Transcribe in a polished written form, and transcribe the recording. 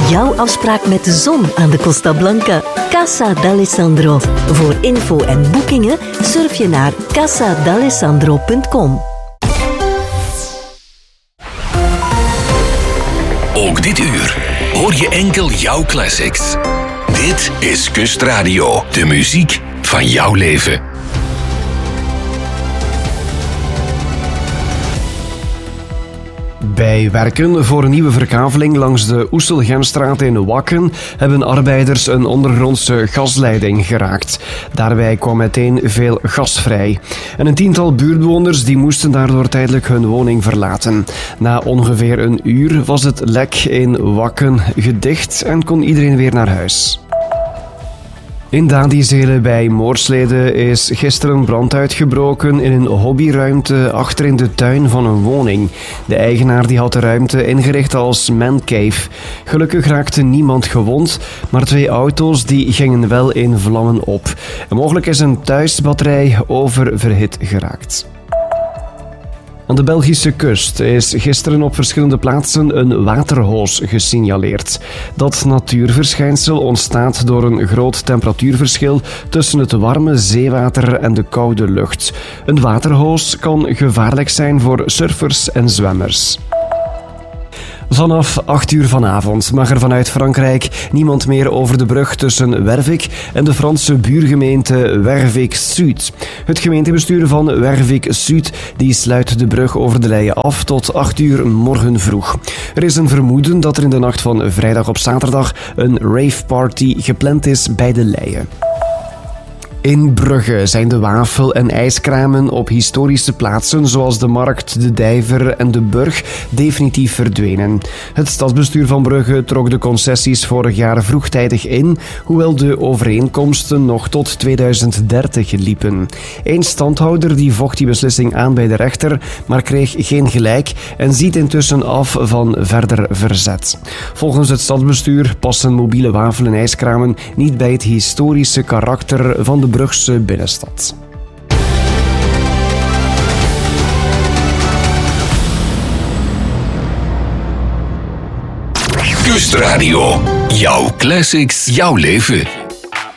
jouw afspraak met de zon aan de Costa Blanca. Casa d'Alessandro. Voor info en boekingen surf je naar casadalessandro.com. Ook dit uur hoor je enkel jouw classics. Dit is Kustradio, de muziek van jouw leven. Bij werken voor een nieuwe verkaveling langs de Oestelgemstraat in Wakken hebben arbeiders een ondergrondse gasleiding geraakt. Daarbij kwam meteen veel gas vrij. En een tiental buurtbewoners die moesten daardoor tijdelijk hun woning verlaten. Na ongeveer een uur was het lek in Wakken gedicht en kon iedereen weer naar huis. In Dadizele bij Moorslede is gisteren brand uitgebroken in een hobbyruimte achter in de tuin van een woning. De eigenaar die had de ruimte ingericht als mancave. Gelukkig raakte niemand gewond, maar 2 auto's die gingen wel in vlammen op. En mogelijk is een thuisbatterij oververhit geraakt. Aan de Belgische kust is gisteren op verschillende plaatsen een waterhoos gesignaleerd. Dat natuurverschijnsel ontstaat door een groot temperatuurverschil tussen het warme zeewater en de koude lucht. Een waterhoos kan gevaarlijk zijn voor surfers en zwemmers. Vanaf 8 uur vanavond mag er vanuit Frankrijk niemand meer over de brug tussen Wervik en de Franse buurgemeente Wervik-Zuid. Het gemeentebestuur van Wervik-Zuid die sluit de brug over de Leie af tot 8 uur morgen vroeg. Er is een vermoeden dat er in de nacht van vrijdag op zaterdag een raveparty gepland is bij de Leie. In Brugge zijn de wafel- en ijskramen op historische plaatsen zoals de Markt, de Dijver en de Burg definitief verdwenen. Het stadsbestuur van Brugge trok de concessies vorig jaar vroegtijdig in, hoewel de overeenkomsten nog tot 2030 liepen. Eén standhouder die vocht die beslissing aan bij de rechter, maar kreeg geen gelijk en ziet intussen af van verder verzet. Volgens het stadsbestuur passen mobiele wafel- en ijskramen niet bij het historische karakter van de Brugse binnenstad. Kustradio, jouw classics, jouw leven.